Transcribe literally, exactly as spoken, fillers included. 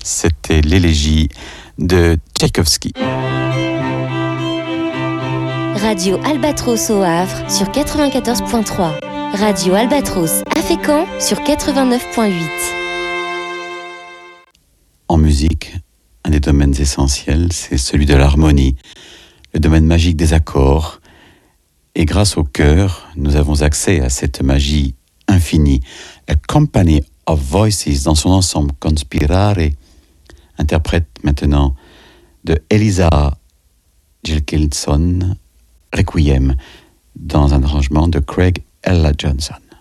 C'était l'élégie de Tchaïkovski. Radio Albatros au Havre sur quatre-vingt-quatorze virgule trois. Radio Albatros à Fécamp sur quatre-vingt-neuf virgule huit. En musique, un des domaines essentiels, c'est celui de l'harmonie, le domaine magique des accords. Et grâce au chœur, nous avons accès à cette magie infinie. A Company of Voices, dans son ensemble Conspirare, interprète maintenant de Elisa Gilkinson, Requiem, dans un arrangement de Craig Ella Johnson.